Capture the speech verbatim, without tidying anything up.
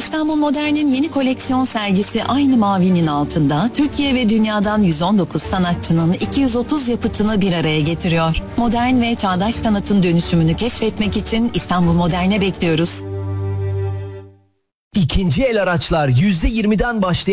İstanbul Modern'in yeni koleksiyon sergisi aynı mavinin altında Türkiye ve dünyadan yüz on dokuz sanatçının iki yüz otuz yapıtını bir araya getiriyor. Modern ve çağdaş sanatın dönüşümünü keşfetmek için İstanbul Modern'e bekliyoruz. İkinci el araçlar yüzde yirmiden başlayan